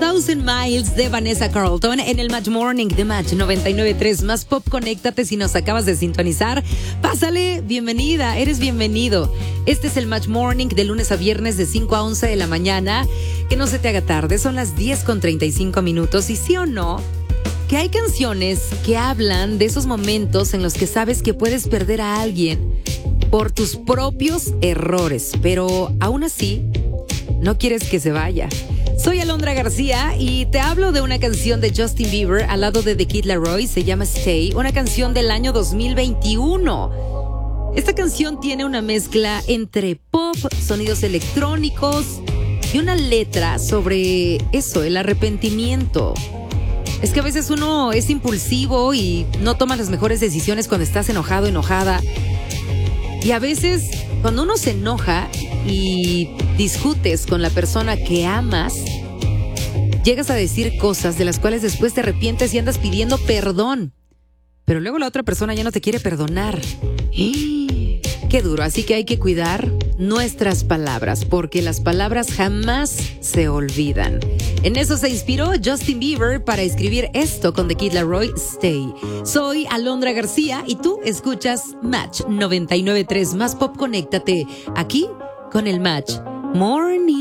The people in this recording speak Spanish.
1000 Miles de Vanessa Carlton en el Match Morning de Match 99.3 más Pop. Conéctate si nos acabas de sintonizar. Pásale, bienvenida, eres bienvenido. Este es el Match Morning de lunes a viernes de 5 a 11 de la mañana. Que no se te haga tarde, son las 10:35. Y sí o no, que hay canciones que hablan de esos momentos en los que sabes que puedes perder a alguien por tus propios errores, pero aún así no quieres que se vaya. Soy Alondra García y te hablo de una canción de Justin Bieber al lado de The Kid Laroi, se llama Stay, una canción del año 2021. Esta canción tiene una mezcla entre pop, sonidos electrónicos y una letra sobre eso, el arrepentimiento. Es que a veces uno es impulsivo y no toma las mejores decisiones cuando estás enojado, enojada. Y a veces cuando uno se enoja y discutes con la persona que amas, llegas a decir cosas de las cuales después te arrepientes y andas pidiendo perdón. Pero luego la otra persona ya no te quiere perdonar. Qué duro, así que hay que cuidar nuestras palabras, porque las palabras jamás se olvidan. En eso se inspiró Justin Bieber para escribir esto con The Kid Laroi, Stay. Soy Alondra García y tú escuchas Match 99.3 más Pop. Conéctate aquí con el Match Morning.